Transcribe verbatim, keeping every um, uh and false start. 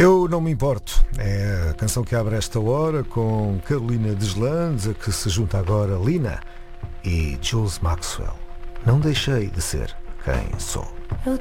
Eu não me importo. É a canção que abre esta hora com Carolina Deslandes, a que se junta agora Lina e Jules Maxwell. Não deixei de ser quem sou.